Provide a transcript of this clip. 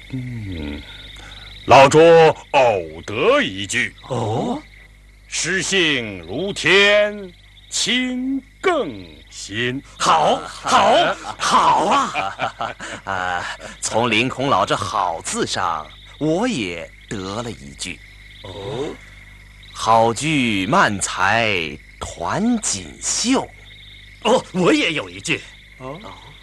老拙偶得一句。 哦， 诗性如天，亲更新。 好啊！从凌孔老这好字上，我也得了一句。 哦， 好句慢才团锦绣。 哦，我也有一句。 哦，